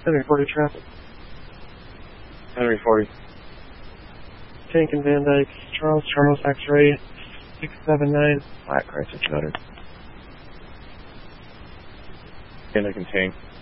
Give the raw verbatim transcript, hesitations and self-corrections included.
Henry forty traffic. Henry forty. Tank and Van Dyke, Charles, Charles, X-ray, six seven nine, flat Chrysler two hundred. Van Dyke and Tank.